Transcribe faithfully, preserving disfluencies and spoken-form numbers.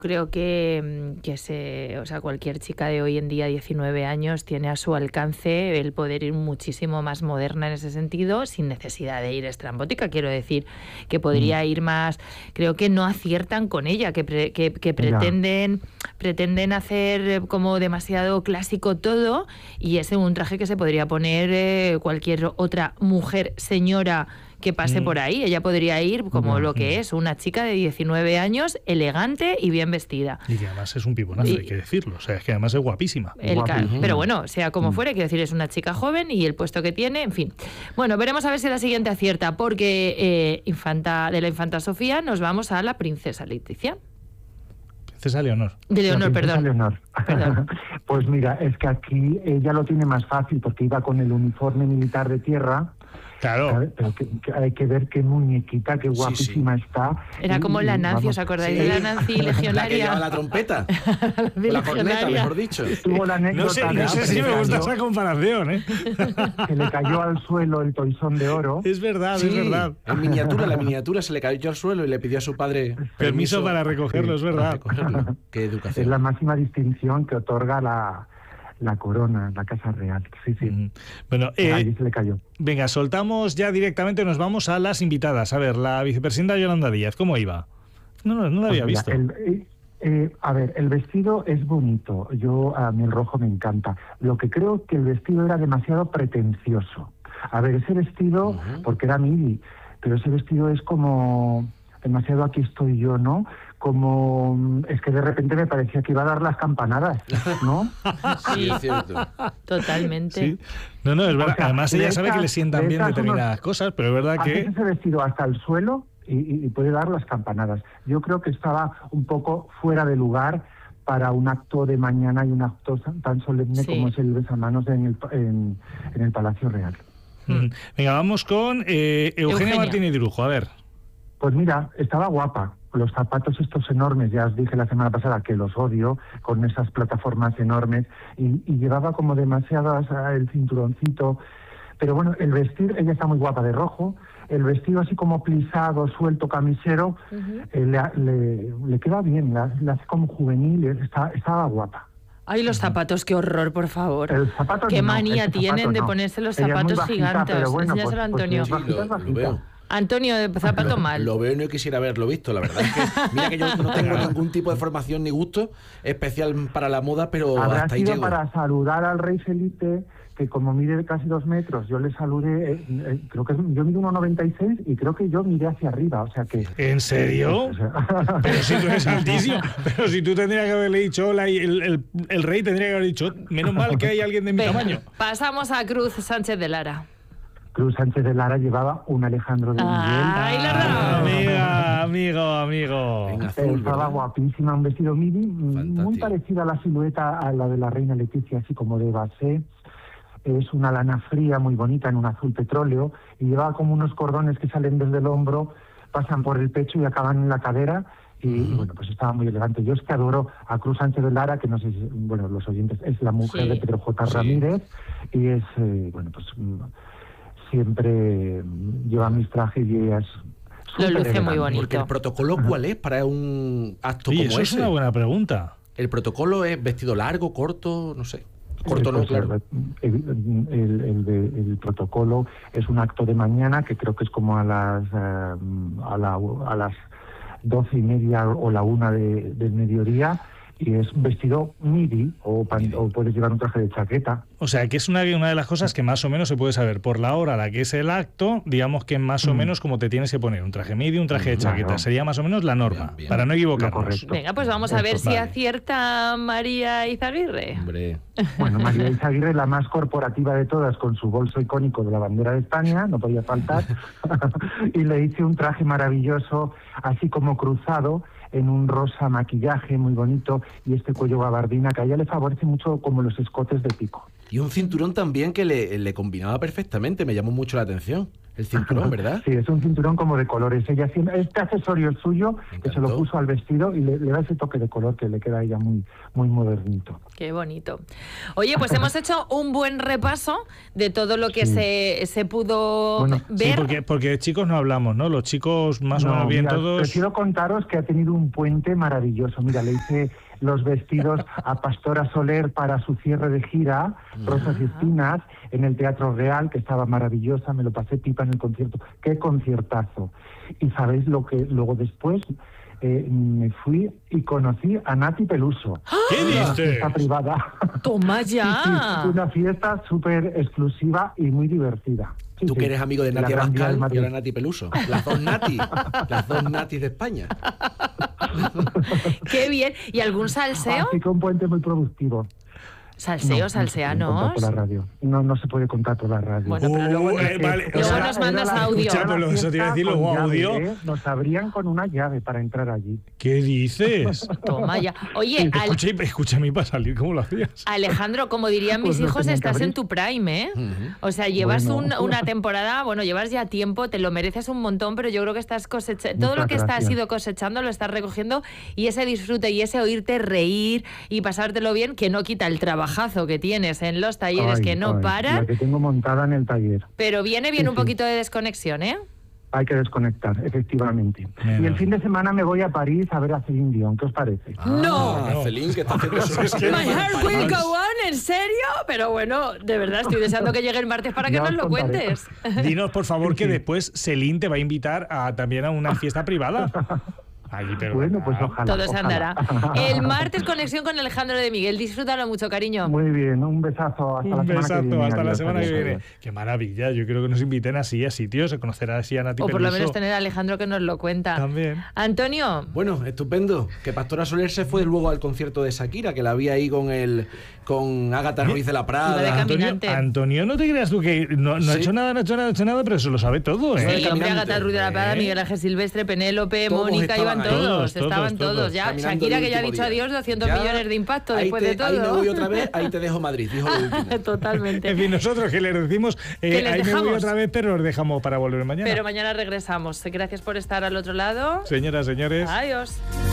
Creo que, que se, o sea, cualquier chica de hoy en día, diecinueve años, tiene a su alcance el poder ir muchísimo más moderna en ese sentido, sin necesidad de ir estrambótica. Quiero decir, que podría ir más... Creo que no aciertan con ella, que, pre, que, que pretenden, pretenden hacer como demasiado clásico todo, y es un traje que se podría poner eh, cualquier otra mujer, señora, que pase mm. por ahí. Ella podría ir como mm. lo que es, una chica de diecinueve años, elegante y bien vestida. Y que además es un piponazo, y, hay que decirlo. O sea, es que además es guapísima. El guapísima. Pero bueno, sea como mm. fuere, quiero decir, es una chica joven y el puesto que tiene, en fin. Bueno, veremos a ver si la siguiente acierta, porque eh, infanta, de la infanta Sofía nos vamos a la princesa Leticia. Princesa Leonor. De Leonor, perdón. Leonor. perdón. Pues mira, es que aquí ella lo tiene más fácil porque iba con el uniforme militar de tierra. Claro. Pero que, que hay que ver qué muñequita, qué guapísima sí, sí. está. Era como y, la Nancy, ¿os acordáis sí. de la Nancy legionaria? La que lleva la trompeta. la, la corneta, mejor dicho. Tuvo la anécdota no sé, no sé si me gusta esa comparación, ¿eh? Que le cayó al suelo el toisón de oro. Es verdad, sí, es verdad. En miniatura, la miniatura se le cayó al suelo y le pidió a su padre permiso, permiso para recogerlo, sí, es verdad. Recogerlo. Qué educación. Es la máxima distinción que otorga la... la corona, la Casa Real, sí, sí. Mm. Bueno, eh, ahí se le cayó. Venga, soltamos ya directamente, nos vamos a las invitadas. A ver, la vicepresidenta Yolanda Díaz, ¿cómo iba? No, no, no la había pues mira, visto. El, eh, eh, a ver, el vestido es bonito, yo a mí el rojo me encanta. Lo que creo que el vestido era demasiado pretencioso. A ver, ese vestido, uh-huh. porque era midi, pero ese vestido es como demasiado aquí estoy yo, ¿no? Como es que de repente me parecía que iba a dar las campanadas, ¿no? Sí, es cierto. Totalmente. Sí. No, no, es verdad. O sea, además ella sabe echas, que le sientan bien determinadas unos, cosas, pero es verdad que... Haces ese vestido hasta el suelo y, y puede dar las campanadas. Yo creo que estaba un poco fuera de lugar para un acto de mañana y un acto tan solemne sí. como es el besamanos en el, en, en el Palacio Real. Mm. Venga, vamos con eh, Eugenia, Eugenia Martínez Dirujo, a ver. Pues mira, estaba guapa. Los zapatos estos enormes, ya os dije la semana pasada que los odio, con esas plataformas enormes, y, y llevaba como demasiadas el cinturoncito. Pero bueno, el vestir, ella está muy guapa de rojo, el vestido así como plisado, suelto, camisero, uh-huh. eh, le, le, le queda bien, la, la hace como juvenil, está, estaba guapa. Ay, los zapatos, qué horror, por favor. El zapato qué no, manía tienen no. de ponerse los ella zapatos bajita, gigantes. Bueno, Enséñaselo, pues, Antonio. Pues, sí, lo, lo veo. Antonio, de zapato mal. Lo veo y no quisiera haberlo visto, la verdad es que mira que yo no tengo ningún tipo de formación ni gusto especial para la moda, pero Habrá hasta ahí sido llego. Para saludar al rey Felipe, que como mide casi dos metros, yo le saludé, eh, eh, creo que yo mido uno noventa y seis y creo que yo miré hacia arriba, o sea que... ¿En serio? O sea, pero si tú eres altísimo, pero si tú tendrías que haberle dicho hola y el, el, el rey tendría que haber dicho, menos mal que hay alguien de mi Venga, tamaño. Pasamos a Cruz Sánchez de Lara. Cruz Sánchez de Lara llevaba un Alejandro de Miguel. ¡Ay, ah, amiga, amigo, amigo! En azul, estaba guapísima, un vestido midi, fantástico. Muy parecido a la silueta a la de la reina Leticia, así como de base. Es una lana fría, muy bonita, en un azul petróleo, y llevaba como unos cordones que salen desde el hombro, pasan por el pecho y acaban en la cadera. Y, y bueno, pues estaba muy elegante. Yo es que adoro a Cruz Sánchez de Lara, que no sé si, bueno, los oyentes, es la mujer sí. de Pedro J. Sí. Ramírez, y es, eh, bueno, pues... siempre lleva mis trajes y ellas lo luce muy bonito. Porque el protocolo, ¿cuál es para un acto sí, como eso ese? Es una buena pregunta. ¿El protocolo es vestido largo, corto? No sé. Corto no, claro. El, el, el, el, el protocolo es un acto de mañana que creo que es como a las uh, a, la, a las doce y media o la una de, del mediodía. Y es un vestido midi o, pan, o puedes llevar un traje de chaqueta. O sea, que es una, una de las cosas que más o menos se puede saber por la hora a la que es el acto, digamos que más o mm. menos como te tienes que poner un traje midi, un traje de chaqueta. Claro. Sería más o menos la norma, bien, bien. Para no equivocarnos. Venga, pues vamos a Eso, ver si vale. acierta María Izaguirre. Hombre. Bueno, María Izaguirre, la más corporativa de todas, con su bolso icónico de la bandera de España, no podía faltar. Y le hice un traje maravilloso, así como cruzado, en un rosa maquillaje muy bonito y este cuello gabardina que a ella le favorece mucho como los escotes de pico. Y un cinturón también que le, le combinaba perfectamente, me llamó mucho la atención. El cinturón, ¿verdad? Sí, es un cinturón como de colores. Ella siempre, este accesorio es suyo, que se lo puso al vestido y le, le da ese toque de color que le queda a ella muy, muy modernito. Qué bonito. Oye, pues hemos hecho un buen repaso de todo lo que sí. se, se pudo bueno, ver. Sí, porque, porque chicos no hablamos, ¿no? Los chicos más no, o menos bien mira, todos... Prefiero contaros que ha tenido un puente maravilloso. Mira, le hice los vestidos a Pastora Soler para su cierre de gira, Rosas y Espinas, en el Teatro Real, que estaba maravillosa, me lo pasé pipa en el concierto. ¡Qué conciertazo! Y ¿sabéis lo que luego después? Eh, me fui y conocí a Nati Peluso. ¿Qué dices? Una fiesta privada. ¡Toma ya! Sí, sí, una fiesta súper exclusiva y muy divertida. Sí, Tú sí. que eres amigo de Nati Abascal y ahora Nati Peluso. Las dos Nati. Las dos Natis de España. ¡Qué bien! ¿Y algún salseo? Así que un puente muy productivo. ¿Salseo, no, salseanos? No, por la radio. No, no se puede contar por la radio. Bueno, pero luego, uh, eh, vale, luego o sea, nos mandas audio. Escuchámoslo, eso te iba a decir, luego audio. Llave, ¿eh? Nos abrían con una llave para entrar allí. ¿Qué dices? Toma ya. Oye, sí, al... escucha, escucha a mí para salir, ¿cómo lo hacías? Alejandro, como dirían mis pues hijos, estás en tu prime, ¿eh? Uh-huh. O sea, llevas bueno. un, una temporada, bueno, llevas ya tiempo, te lo mereces un montón, pero yo creo que estás cosechando, todo lo que gracias. estás ido cosechando lo estás recogiendo y ese disfrute y ese oírte reír y pasártelo bien, que no quita el trabajazo que tienes en los talleres ay, que no ay, paran. La que tengo montada en el taller. Pero viene bien sí, un sí. poquito de desconexión, ¿eh? Hay que desconectar, efectivamente. Bueno. Y el fin de semana me voy a París a ver a Celine Dion. ¿Qué os parece? Ah, no. no. Celine, que está haciendo eso. My heart will go on, ¿en serio? Pero bueno, de verdad estoy deseando que llegue el martes para que ya nos lo contaré. cuentes. Dinos, por favor, que después Celine te va a invitar a, también a una fiesta privada. Allí, pero bueno, pues ojalá. Todo se ojalá. andará. El martes, conexión con Alejandro de Miguel. Disfrútalo mucho, cariño. Muy bien, un besazo. Hasta un la besazo, semana que viene. hasta la semana que viene. Qué maravilla. Yo creo que nos inviten así a sitios, a conocer así a Nati O por Peluso. lo menos tener a Alejandro que nos lo cuenta. También. Antonio. Bueno, estupendo. Que Pastora Soler se fue luego al concierto de Shakira, que la vi ahí con el con Ágata Ruiz de la Prada. De Antonio, Antonio, no te creas tú que no, no ¿Sí? ha hecho nada, no ha hecho nada, no ha hecho nada, pero eso lo sabe todo, ¿eh? Sí, hombre, Ágata Ruiz de la Prada, Miguel Ángel Silvestre, Penélope, todos Mónica, iban todos, todos, estaban todos. todos. Ya, Shakira que ya ha dicho día. adiós, doscientos ya, millones de impacto después te, de todo. Ahí me voy otra vez, ahí te dejo Madrid, dijo lo último. Totalmente. En fin, nosotros que les decimos, eh, ahí dejamos? me voy otra vez, pero los dejamos para volver mañana. Pero mañana regresamos. Gracias por estar al otro lado. Señoras, señores. Adiós.